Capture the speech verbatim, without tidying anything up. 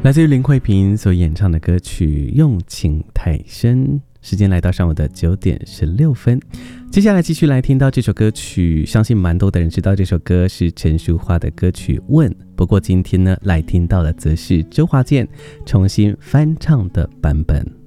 来自于林慧萍所演唱的歌曲《用情太深》。时间来到上午的九点十六分，接下来继续来听到这首歌曲，相信蛮多的人知道这首歌是陈淑桦的歌曲《问》，不过今天呢，来听到的则是周华健重新翻唱的版本。